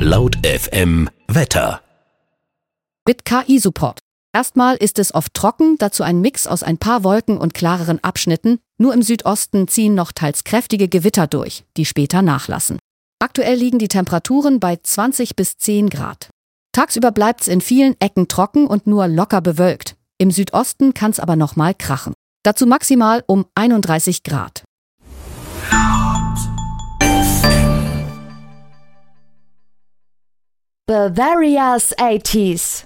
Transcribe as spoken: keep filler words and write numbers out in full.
Laut F M Wetter. Mit K I-Support. Erstmal ist es oft trocken, dazu ein Mix aus ein paar Wolken und klareren Abschnitten. Nur im Südosten ziehen noch teils kräftige Gewitter durch, die später nachlassen. Aktuell liegen die Temperaturen bei zwanzig bis zehn Grad. Tagsüber bleibt's in vielen Ecken trocken und nur locker bewölkt. Im Südosten kann's aber nochmal krachen. Dazu maximal um einunddreißig Grad. Bavaria's eighties.